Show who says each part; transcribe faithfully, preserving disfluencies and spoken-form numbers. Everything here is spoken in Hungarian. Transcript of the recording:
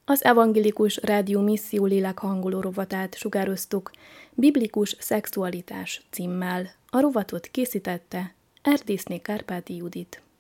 Speaker 1: Az Evangélikus Rádió Misszió lélekhangoló rovatát sugároztuk Biblikus szexualitás címmel. A rovatot készítette Erdészné Kárpáti Judit.